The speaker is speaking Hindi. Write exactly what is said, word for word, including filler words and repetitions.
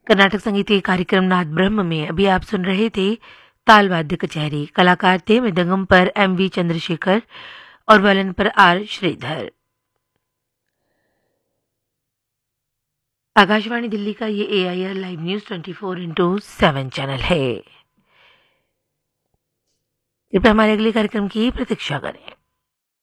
कर्नाटक संगीत के कार्यक्रम नाद ब्रह्म में अभी आप सुन रहे थे ताल वाद्य कचहरी। कलाकार थे मृदंगम पर एम वी चंद्रशेखर और वायलिन पर आर श्रीधर। आकाशवाणी दिल्ली का ये ए I R live news twenty four into seven channel है। कृपया हमारे अगले कार्यक्रम की प्रतीक्षा करें।